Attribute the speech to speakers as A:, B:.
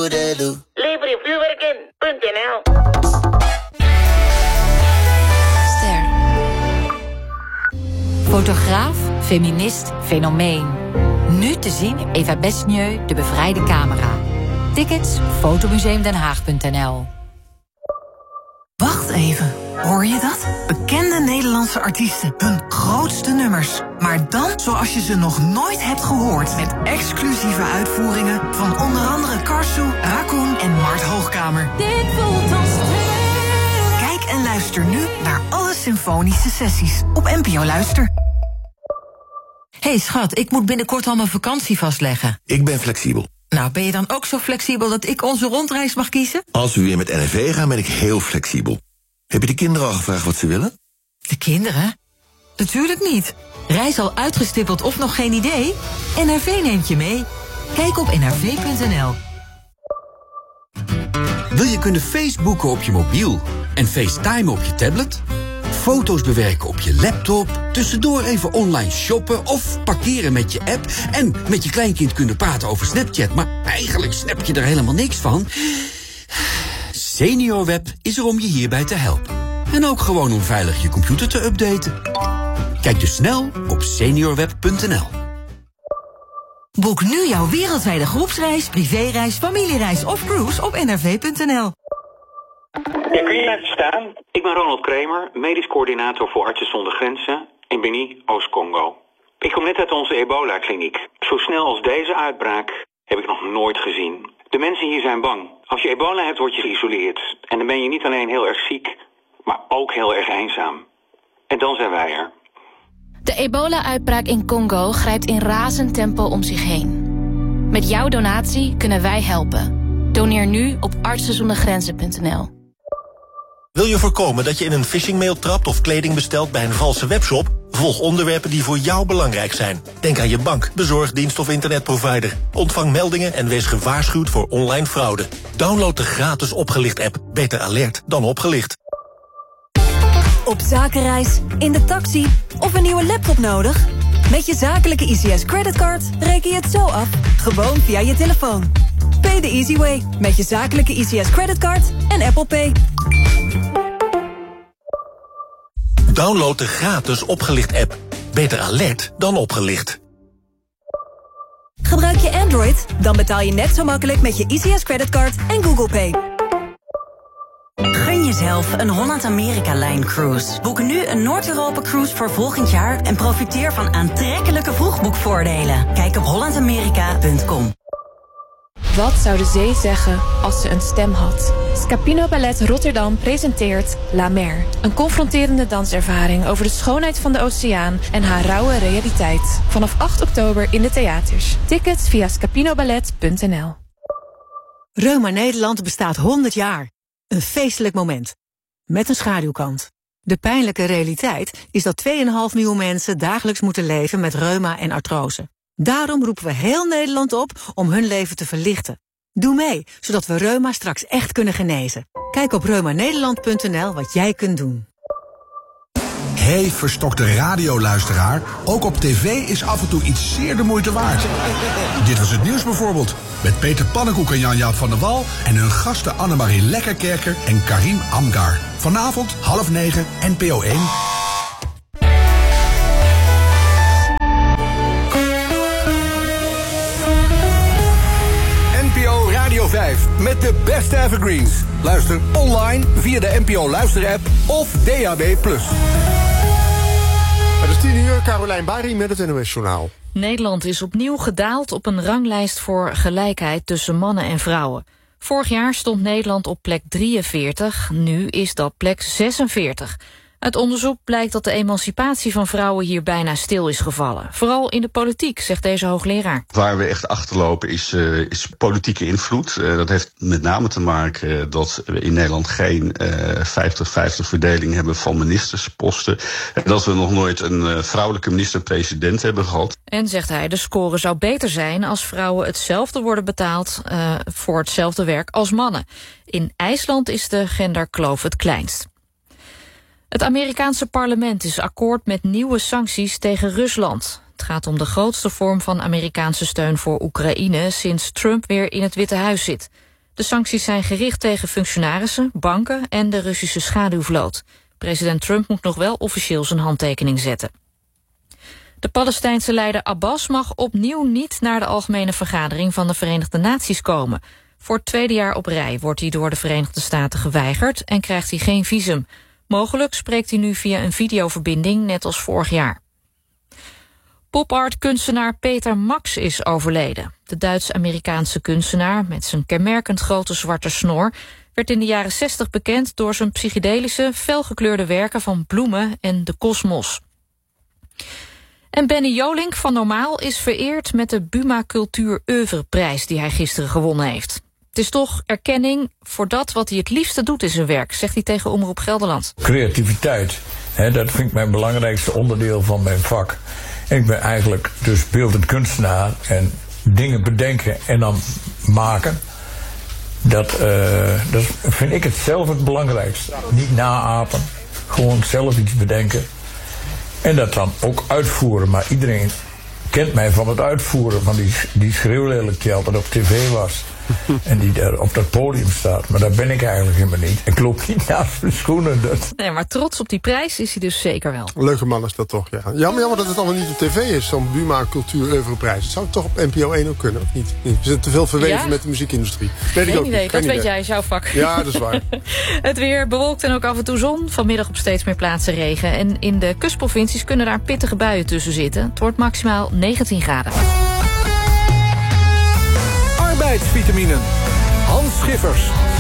A: Toedeloe.
B: Lever je vuurwerk in.nl.
C: Ster. Fotograaf, feminist, fenomeen. Nu te zien Eva Besnieu, de bevrijde camera. Tickets fotomuseumdenhaag.nl.
D: Wacht even, hoor je dat? Bekende Nederlandse artiesten, hun grootste nummers. Maar dan zoals je ze nog nooit hebt gehoord. Met exclusieve uitvoeringen van onder andere Karsu, Raccoon en Mart Hoogkamer.
C: Dit voelt als
D: Kijk en luister nu naar alle symfonische sessies op NPO Luister. Hey schat, ik moet binnenkort al mijn vakantie vastleggen.
E: Ik ben flexibel.
D: Nou, ben je dan ook zo flexibel dat ik onze rondreis mag kiezen?
E: Als we weer met NRV gaan, ben ik heel flexibel. Heb je de kinderen al gevraagd wat ze willen?
D: De kinderen? Natuurlijk niet. Reis al uitgestippeld of nog geen idee? NRV neemt je mee. Kijk op nrv.nl.
F: Wil je kunnen Facebooken op je mobiel en FaceTime op je tablet? Foto's bewerken op je laptop, tussendoor even online shoppen of parkeren met je app en met je kleinkind kunnen praten over Snapchat, maar eigenlijk snap je er helemaal niks van? SeniorWeb is er om je hierbij te helpen. En ook gewoon om veilig je computer te updaten. Kijk dus snel op seniorweb.nl.
D: Boek nu jouw wereldwijde groepsreis, privéreis, familiereis of cruise op nrv.nl.
G: Ja, kun je even staan? Ik ben Ronald Kramer, medisch coördinator voor Artsen zonder Grenzen in Beni, Oost-Congo. Ik kom net uit onze ebola-kliniek. Zo snel als deze uitbraak heb ik nog nooit gezien. De mensen hier zijn bang. Als je ebola hebt, word je geïsoleerd. En dan ben je niet alleen heel erg ziek, maar ook heel erg eenzaam. En dan zijn wij er.
H: De ebola-uitbraak in Congo grijpt in razend tempo om zich heen. Met jouw donatie kunnen wij helpen. Doneer nu op artsenzondergrenzen.nl.
I: Wil je voorkomen dat je in een phishingmail trapt of kleding bestelt bij een valse webshop? Volg onderwerpen die voor jou belangrijk zijn. Denk aan je bank, bezorgdienst of internetprovider. Ontvang meldingen en wees gewaarschuwd voor online fraude. Download de gratis Opgelicht-app. Beter alert dan opgelicht.
J: Op zakenreis, in de taxi of een nieuwe laptop nodig? Met je zakelijke ICS creditcard reken je het zo af. Gewoon via je telefoon. Pay the easy way met je zakelijke ICS creditcard en Apple Pay.
I: Download de gratis Opgelicht-app. Beter alert dan opgelicht.
J: Gebruik je Android? Dan betaal je net zo makkelijk met je ICS creditcard en Google Pay.
D: Gun jezelf een Holland-Amerika-lijn cruise. Boek nu een Noord-Europa-cruise voor volgend jaar en profiteer van aantrekkelijke vroegboekvoordelen. Kijk op hollandamerika.com.
K: Wat zou de zee zeggen als ze een stem had? Scapino Ballet Rotterdam presenteert La Mer. Een confronterende danservaring over de schoonheid van de oceaan en haar rauwe realiteit. Vanaf 8 oktober in de theaters. Tickets via scapinoballet.nl.
J: Reuma Nederland bestaat 100 jaar. Een feestelijk moment. Met een schaduwkant. De pijnlijke realiteit is dat 2,5 miljoen mensen dagelijks moeten leven met reuma en artrose. Daarom roepen we heel Nederland op om hun leven te verlichten. Doe mee, zodat we reuma straks echt kunnen genezen. Kijk op reumanederland.nl wat jij kunt doen.
L: Hey, verstokte radioluisteraar. Ook op tv is af en toe iets zeer de moeite waard. Dit was het nieuws bijvoorbeeld. Met Peter Pannenkoek en Jan-Jaap van der Wal en hun gasten Annemarie Lekkerkerker en Karim Amgar. Vanavond 20:30 NPO 1.
M: NPO Radio 5 met de beste evergreens. Luister online via de NPO Luister-app of DAB+.
N: Het is 10:00, Carolijn Bari met het NOS-journaal.
O: Nederland is opnieuw gedaald op een ranglijst voor gelijkheid tussen mannen en vrouwen. Vorig jaar stond Nederland op plek 43, nu is dat plek 46. Uit onderzoek blijkt dat de emancipatie van vrouwen hier bijna stil is gevallen. Vooral in de politiek, zegt deze hoogleraar.
P: Waar we echt achterlopen is politieke invloed. Dat heeft met name te maken dat we in Nederland geen 50-50 verdeling hebben van ministersposten. En dat we nog nooit een vrouwelijke minister-president hebben gehad.
O: En, zegt hij, de score zou beter zijn als vrouwen hetzelfde worden betaald voor hetzelfde werk als mannen. In IJsland is de genderkloof het kleinst. Het Amerikaanse parlement is akkoord met nieuwe sancties tegen Rusland. Het gaat om de grootste vorm van Amerikaanse steun voor Oekraïne sinds Trump weer in het Witte Huis zit. De sancties zijn gericht tegen functionarissen, banken en de Russische schaduwvloot. President Trump moet nog wel officieel zijn handtekening zetten. De Palestijnse leider Abbas mag opnieuw niet naar de Algemene Vergadering van de Verenigde Naties komen. Voor het tweede jaar op rij wordt hij door de Verenigde Staten geweigerd en krijgt hij geen visum. Mogelijk spreekt hij nu via een videoverbinding, net als vorig jaar. Pop-art-kunstenaar Peter Max is overleden. De Duits-Amerikaanse kunstenaar met zijn kenmerkend grote zwarte snor werd in de jaren 60 bekend door zijn psychedelische, felgekleurde werken van bloemen en de kosmos. En Benny Jolink van Normaal is vereerd met de Buma Cultuur Oeuvreprijs die hij gisteren gewonnen heeft. Het is toch erkenning voor dat wat hij het liefste doet in zijn werk, zegt hij tegen Omroep Gelderland.
A: Creativiteit, dat vind ik mijn belangrijkste onderdeel van mijn vak. En ik ben eigenlijk dus beeldend kunstenaar en dingen bedenken en dan maken. Dat vind ik het zelf het belangrijkste. Niet naapen, gewoon zelf iets bedenken. En dat dan ook uitvoeren. Maar iedereen kent mij van het uitvoeren van die schreeuwlelijk die altijd op tv was. En die daar op dat podium staat. Maar daar ben ik eigenlijk helemaal niet. Ik loop niet naast mijn schoenen.
O: Nee, maar trots op die prijs is hij dus zeker wel.
N: Leuke man is dat toch, ja. Jammer dat het allemaal niet op tv is, zo'n Buma Cultuur Oeuvreprijs. Het zou toch op NPO 1 ook kunnen, of niet? We zijn te veel verweven met de muziekindustrie.
O: Geen idee, dat weet jij, is jouw vak.
N: Ja, dat is waar.
O: Het weer bewolkt en ook af en toe zon. Vanmiddag op steeds meer plaatsen regen. En in de kustprovincies kunnen daar pittige buien tussen zitten. Het wordt maximaal 19 graden.
M: Arbeidsvitaminen. Hans Schiffers.